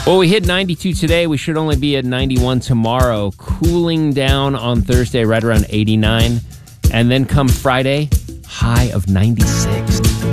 Well, we hit 92 today. We should only be at 91 tomorrow. Cooling down on Thursday, right around 89. And then come Friday, high of 96.